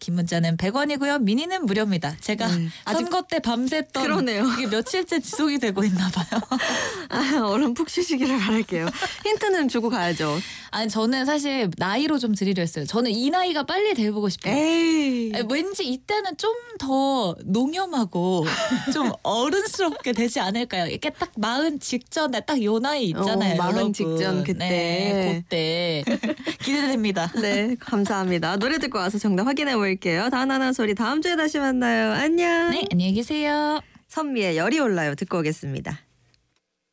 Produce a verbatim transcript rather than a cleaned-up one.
긴 문자는 백 원이고요. 미니는 무료입니다. 제가 네. 아직- 선거 때 밤샜던 그러네요. 이게 며칠째 지속이 되고 있나 봐요. 아, 얼른 푹 쉬시기를 바랄게요. 힌트는 주고 가야죠. 아니 저는 사실 나이로 좀 드리려 했어요. 저는 이 나이가 빨리 돼보고 싶어요. 에이. 아니, 왠지 이때는 좀 더 농염하고 좀 어른스럽게 되지 않을까요? 이렇게 딱 마흔 직전에 딱 요 나이 있잖아요. 어, 마흔 여러분. 직전 그때. 네, 그때 기대됩니다. 네, 감사합니다. 노래 듣고 와서 정답 확인해 볼게요. 다나나 소리 다음 주에 다시 만나요. 안녕. 네, 안녕히 계세요. 선미의 열이 올라요 듣고 오겠습니다.